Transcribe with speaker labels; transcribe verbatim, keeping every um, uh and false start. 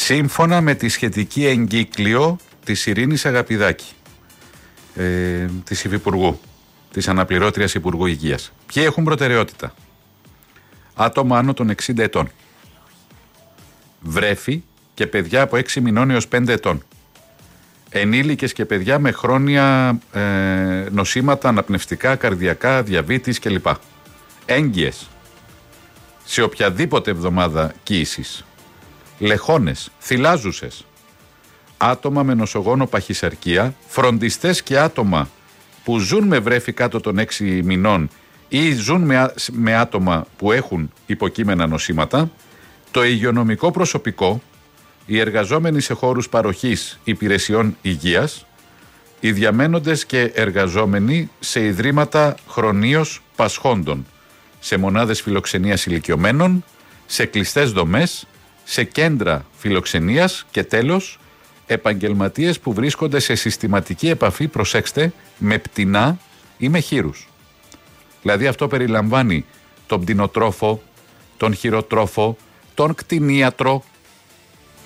Speaker 1: σύμφωνα με τη σχετική εγκύκλιο της Ειρήνης Αγαπηδάκη, ε, της Υφυπουργού, της αναπληρώτριας Υπουργού Υγείας. Ποιοι έχουν προτεραιότητα? Άτομα άνω των εξήντα ετών, βρέφη και παιδιά από έξι μηνών έως πέντε ετών, ενήλικες και παιδιά με χρόνια ε, νοσήματα αναπνευστικά, καρδιακά, διαβήτης κλπ. Έγκυες σε οποιαδήποτε εβδομάδα κύησης, λεχόνες, θυλάζουσες, άτομα με νοσογόνο παχυσαρκία, φροντιστές και άτομα που ζουν με βρέφη κάτω των έξι μηνών ή ζουν με, με άτομα που έχουν υποκείμενα νοσήματα, το υγειονομικό προσωπικό, οι εργαζόμενοι σε χώρους παροχής υπηρεσιών υγείας, οι διαμένοντες και εργαζόμενοι σε ιδρύματα χρονίως πασχόντων, σε μονάδες φιλοξενίας ηλικιωμένων, σε κλειστές δομές, σε κέντρα φιλοξενίας και τέλος, επαγγελματίες που βρίσκονται σε συστηματική επαφή, προσέξτε, με πτηνά ή με χείρους. Δηλαδή αυτό περιλαμβάνει τον πτηνοτρόφο, τον χειροτρόφο, τον κτηνίατρο,